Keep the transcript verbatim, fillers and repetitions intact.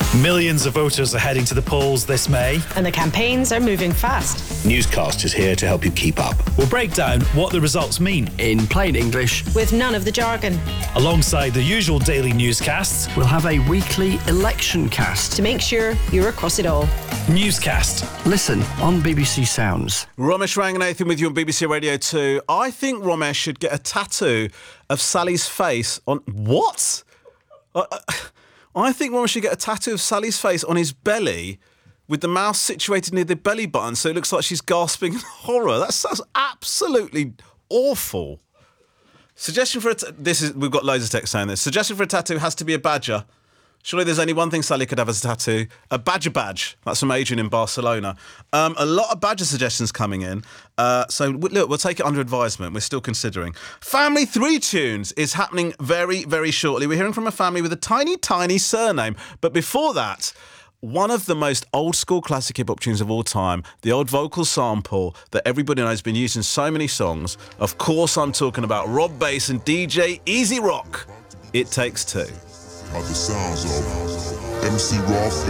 Millions of voters are heading to the polls this May. And the campaigns are moving fast. Newscast is here to help you keep up. We'll break down what the results mean in plain English, with none of the jargon. Alongside the usual daily newscasts, we'll have a weekly election cast to make sure you're across it all. Newscast. Listen on B B C Sounds. Ramesh Ranganathan with you on B B C Radio two. I think Ramesh should get a tattoo of Sally's face on... What? I, I think Ramesh should get a tattoo of Sally's face on his belly with the mouth situated near the belly button so it looks like she's gasping in horror. That sounds absolutely awful. Suggestion for a... T- this is We've got loads of text saying this. Suggestion for a tattoo has to be a badger. Surely there's only one thing Sally could have as a tattoo. A badger badge. That's from Adrian in Barcelona. Um, a lot of badger suggestions coming in. Uh, so, look, we'll take it under advisement. We're still considering. Family Three Tunes is happening very, very shortly. We're hearing from a family with a tiny, tiny surname. But before that, one of the most old-school classic hip-hop tunes of all time, the old vocal sample that everybody knows has been used in so many songs. Of course, I'm talking about Rob Bass and D J Easy Rock. It Takes Two. Are the sounds of M C Roth